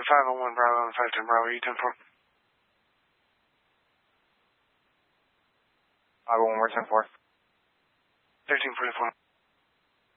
501 Bravo and 510 Bravo, you 10-4. 501, we're 10-4. 1344.